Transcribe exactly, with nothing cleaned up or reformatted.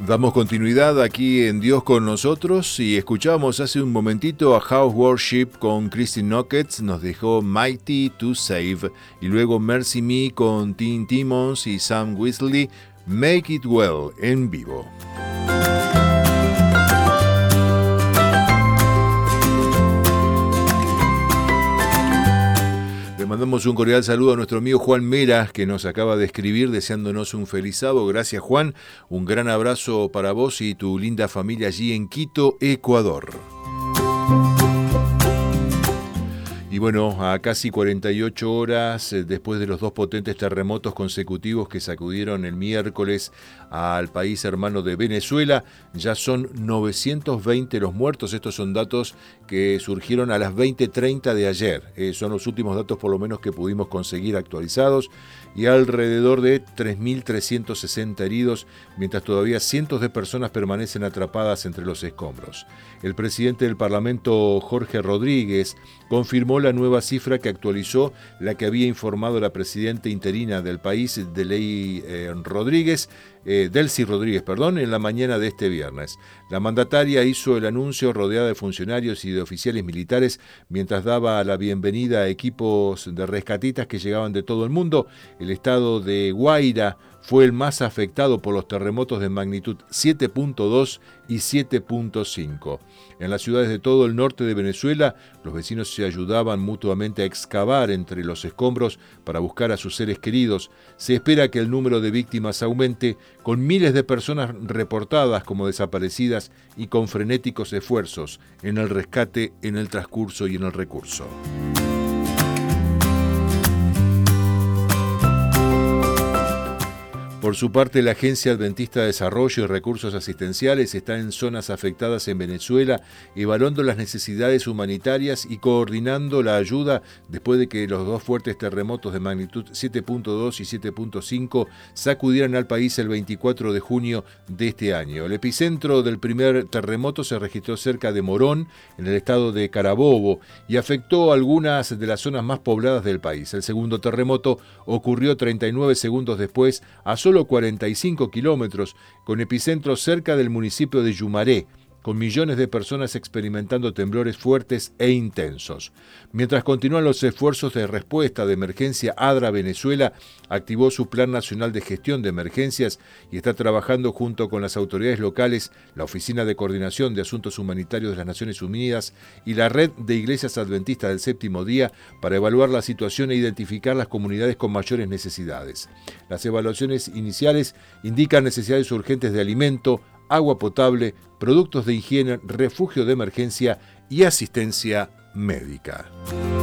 Damos continuidad aquí en Dios con nosotros y escuchamos hace un momentito a House Worship con Christine Knockett, nos dejó Mighty to Save, y luego Mercy Me con Tim Timmons y Sam Wesley, Make It Well en vivo. Mandamos un cordial saludo a nuestro amigo Juan Mera, que nos acaba de escribir deseándonos un feliz sábado. Gracias, Juan. Un gran abrazo para vos y tu linda familia allí en Quito, Ecuador. Y bueno, a casi cuarenta y ocho horas eh, después de los dos potentes terremotos consecutivos que sacudieron el miércoles al país hermano de Venezuela, ya son novecientos veinte los muertos. Estos son datos que surgieron a las veinte treinta de ayer. Eh, son los últimos datos por lo menos que pudimos conseguir actualizados, y alrededor de tres mil trescientos sesenta heridos, mientras todavía cientos de personas permanecen atrapadas entre los escombros. El presidente del Parlamento, Jorge Rodríguez, confirmó la nueva cifra que actualizó la que había informado la presidenta interina del país, Delcy eh, Rodríguez, eh, Delcy Rodríguez, perdón, en la mañana de este viernes. La mandataria hizo el anuncio rodeada de funcionarios y de oficiales militares mientras daba la bienvenida a equipos de rescatistas que llegaban de todo el mundo. El estado de Guaira fue el más afectado por los terremotos de magnitud siete punto dos y siete punto cinco. En las ciudades de todo el norte de Venezuela, los vecinos se ayudaban mutuamente a excavar entre los escombros para buscar a sus seres queridos. Se espera que el número de víctimas aumente, con miles de personas reportadas como desaparecidas y con frenéticos esfuerzos en el rescate, en el transcurso y en el recurso. Por su parte, la Agencia Adventista de Desarrollo y Recursos Asistenciales está en zonas afectadas en Venezuela, evaluando las necesidades humanitarias y coordinando la ayuda después de que los dos fuertes terremotos de magnitud siete punto dos y siete punto cinco sacudieran al país el veinticuatro de junio de este año. El epicentro del primer terremoto se registró cerca de Morón, en el estado de Carabobo, y afectó algunas de las zonas más pobladas del país. El segundo terremoto ocurrió treinta y nueve segundos después, a solo cuarenta y cinco kilómetros, con epicentro cerca del municipio de Yumaré, con millones de personas experimentando temblores fuertes e intensos. Mientras continúan los esfuerzos de respuesta de emergencia, ADRA Venezuela activó su Plan Nacional de Gestión de Emergencias y está trabajando junto con las autoridades locales, la Oficina de Coordinación de Asuntos Humanitarios de las Naciones Unidas y la Red de Iglesias Adventistas del Séptimo Día para evaluar la situación e identificar las comunidades con mayores necesidades. Las evaluaciones iniciales indican necesidades urgentes de alimento, agua potable, productos de higiene, refugio de emergencia y asistencia médica.